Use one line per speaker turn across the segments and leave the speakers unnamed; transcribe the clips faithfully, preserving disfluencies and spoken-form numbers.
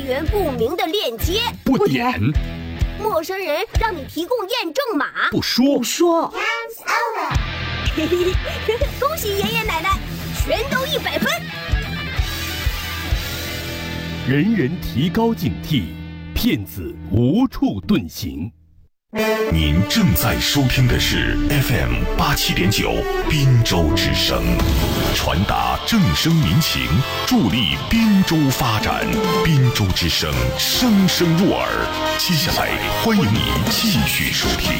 源不明的链接，
不点；
陌生人让你提供验证码，
不说。
不说。
恭喜爷爷奶奶，全都一百分。
人人提高警惕，骗子无处遁形。
您正在收听的是 F M 八七点九滨州之声，传达正声民情，助力滨州发展。滨州之声，声声入耳。接下来，欢迎你继续收听。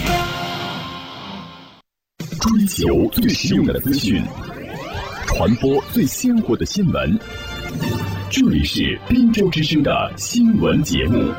追求最实用的资讯，传播最鲜活的新闻。这里是滨州之声的新闻节目。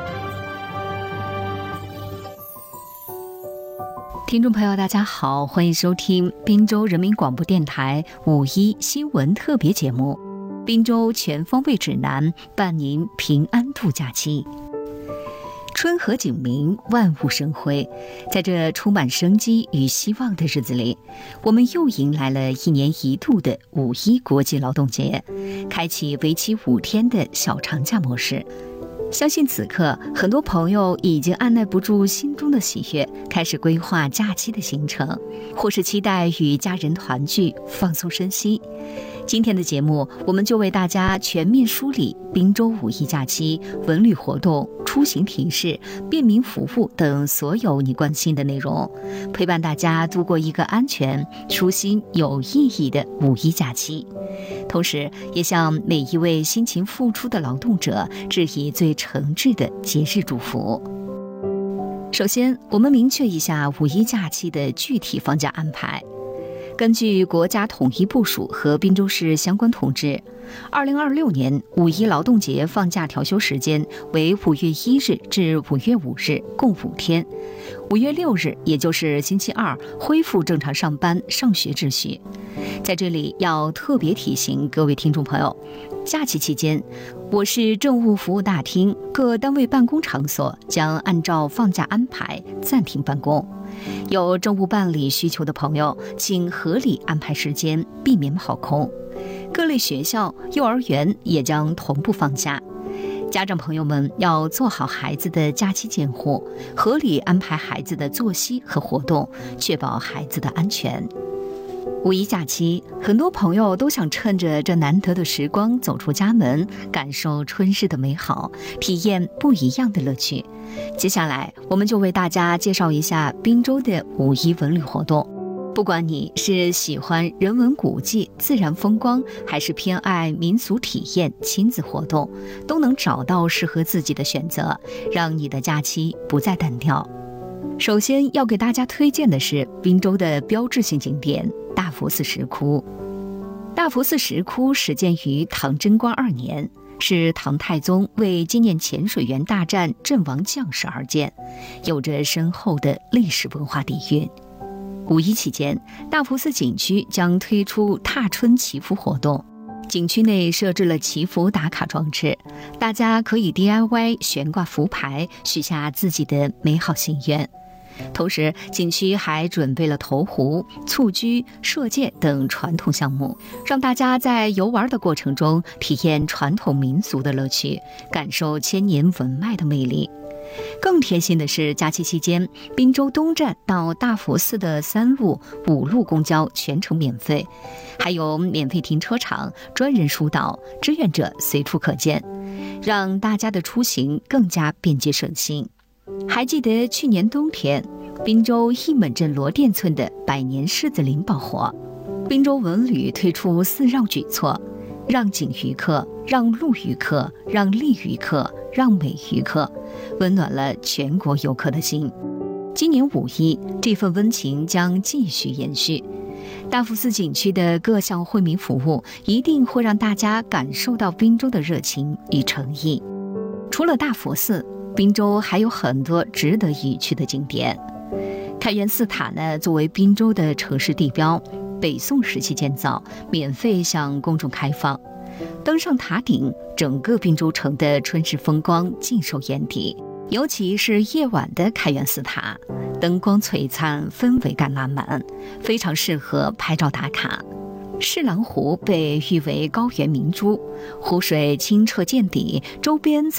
听众朋友大家好，欢迎收听滨州人民广播电台五一新闻特别节目《滨州全方位指南》，伴您平安度假期。春和景明，万物生辉，在这充满生机与希望的日子里，我们又迎来了一年一度的五一国际劳动节，开启为期五天的小长假模式。相信此刻很多朋友已经按耐不住心中的喜悦，开始规划假期的行程，或是期待与家人团聚，放松身心。今天的节目，我们就为大家全面梳理滨州五一假期文旅活动、出行提示、便民服务等所有你关心的内容，陪伴大家度过一个安全、舒心、有意义的五一假期。同时也向每一位辛勤付出的劳动者致以最诚挚的节日祝福。首先，我们明确一下五一假期的具体放假安排。根据国家统一部署和滨州市相关通知，二零二六年五一劳动节放假调休时间为五月一日至五月五日，共五天。五月六日，也就是星期二，恢复正常上班上学秩序。在这里要特别提醒各位听众朋友，假期期间，我市政务服务大厅各单位办公场所将按照放假安排暂停办公。有政务办理需求的朋友，请合理安排时间，避免跑空。各类学校、幼儿园也将同步放假。家长朋友们要做好孩子的假期监护，合理安排孩子的作息和活动，确保孩子的安全。五一假期，很多朋友都想趁着这难得的时光走出家门，感受春日的美好，体验不一样的乐趣。接下来，我们就为大家介绍一下滨州的五一文旅活动。不管你是喜欢人文古迹、自然风光，还是偏爱民俗体验、亲子活动，都能找到适合自己的选择，让你的假期不再单调。首先要给大家推荐的是滨州的标志性景点大佛寺石窟。大佛寺石窟始建于唐贞观二年，是唐太宗为纪念潜水员大战阵亡将士而建，有着深厚的历史文化底蕴。五一期间，大佛寺景区将推出踏春祈福活动，景区内设置了祈福打卡装置，大家可以 D I Y 悬挂福牌，许下自己的美好心愿。同时，景区还准备了投壶、蹴鞠、射箭等传统项目，让大家在游玩的过程中体验传统民俗的乐趣，感受千年文脉的魅力。更贴心的是，假期期间，滨州东站到大佛寺的三路、五路公交全程免费，还有免费停车场、专人疏导，志愿者随处可见，让大家的出行更加便捷省心。还记得去年冬天，滨州一门镇罗店村的百年狮子林爆火，滨州文旅推出四让举措：让景于客、让路于客、让利于客、让美于客，温暖了全国游客的心。今年五一，这份温情将继续延续。大佛寺景区的各项惠民服务一定会让大家感受到滨州的热情与诚意。除了大佛寺，滨州还有很多值得一去的景点。开元寺塔呢，作为滨州的城市地标，北宋时期建造，免费向公众开放。登上塔顶，整个滨州城的春日风光尽收眼底。尤其是夜晚的开元寺塔，灯光璀璨，氛围感满满，非常适合拍照打卡。世郎湖被誉为高原明珠，湖水清澈见底，周边